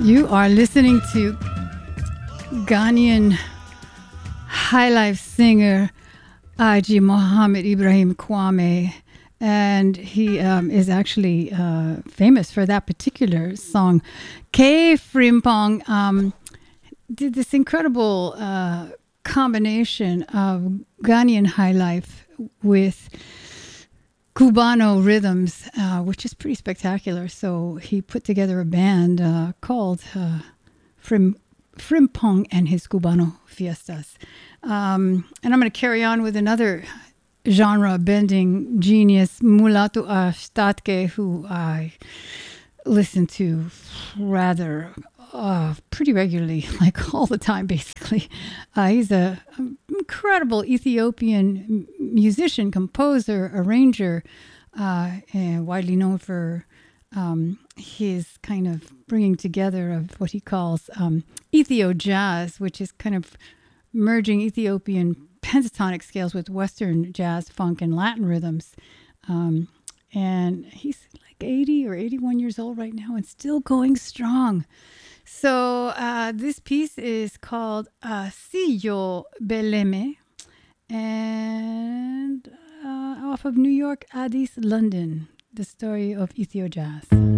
You are listening to Ghanaian high life singer Aji Mohammed Ibrahim Kwame, and he is actually famous for that particular song. K. Frimpong did this incredible combination of Ghanaian high life with Cubano rhythms, which is pretty spectacular. So he put together a band called Frimpong and his Cubano Fiestas. And I'm going to carry on with another genre-bending genius, Mulatu Astatke, who I listen to rather pretty regularly, like all the time, basically. He's an incredible Ethiopian musician, composer, arranger, and widely known for his kind of bringing together of what he calls Ethio jazz, which is kind of merging Ethiopian pentatonic scales with Western jazz, funk, and Latin rhythms. And he's like 80 or 81 years old right now and still going strong. So this piece is called Siyo Beleme, and off of New York, Addis, London, the story of Ethio jazz.